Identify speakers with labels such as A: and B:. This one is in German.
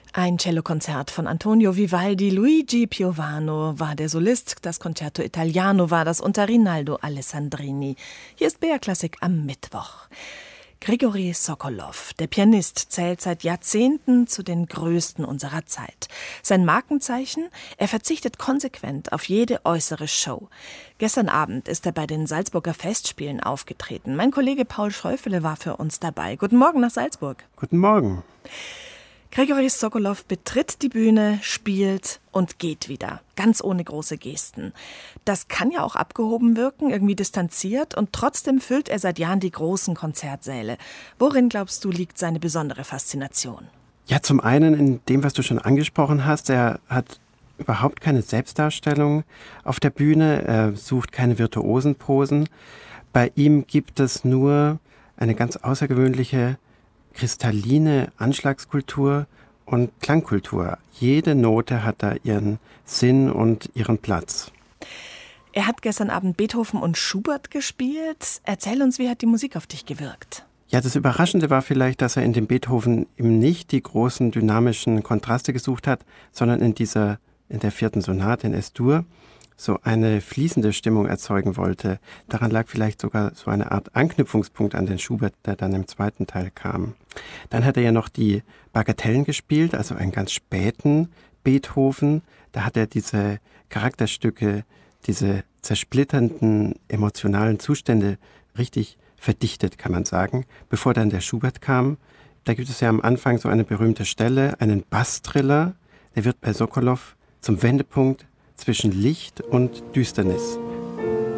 A: Ein Cellokonzert von Antonio Vivaldi. Luigi Piovano war der Solist, das Concerto Italiano war das unter Rinaldo Alessandrini. Hier ist BR Klassik am Mittwoch. Grigorij Sokolow, der Pianist, zählt seit Jahrzehnten zu den Größten unserer Zeit. Sein Markenzeichen? Er verzichtet konsequent auf jede äußere Show. Gestern Abend ist er bei den Salzburger Festspielen aufgetreten. Mein Kollege Paul Schäufele war für uns dabei. Guten Morgen nach Salzburg.
B: Guten Morgen.
A: Grigorij Sokolow betritt die Bühne, spielt und geht wieder, ganz ohne große Gesten. Das kann ja auch abgehoben wirken, irgendwie distanziert, und trotzdem füllt er seit Jahren die großen Konzertsäle. Worin, glaubst du, liegt seine besondere Faszination?
B: Ja, zum einen in dem, was du schon angesprochen hast. Er hat überhaupt keine Selbstdarstellung auf der Bühne, er sucht keine virtuosen Posen. Bei ihm gibt es nur eine ganz außergewöhnliche kristalline Anschlagskultur und Klangkultur. Jede Note hat da ihren Sinn und ihren Platz.
A: Er hat gestern Abend Beethoven und Schubert gespielt. Erzähl uns, wie hat die Musik auf dich gewirkt?
B: Ja, das Überraschende war vielleicht, dass er in dem Beethoven eben nicht die großen dynamischen Kontraste gesucht hat, sondern in der 4. Sonate in S-Dur so eine fließende Stimmung erzeugen wollte. Daran lag vielleicht sogar so eine Art Anknüpfungspunkt an den Schubert, der dann im zweiten Teil kam. Dann hat er ja noch die Bagatellen gespielt, also einen ganz späten Beethoven. Da hat er diese Charakterstücke, diese zersplitternden emotionalen Zustände richtig verdichtet, kann man sagen, bevor dann der Schubert kam. Da gibt es ja am Anfang so eine berühmte Stelle, einen Basstriller, der wird bei Sokolow zum Wendepunkt zwischen Licht und Düsternis.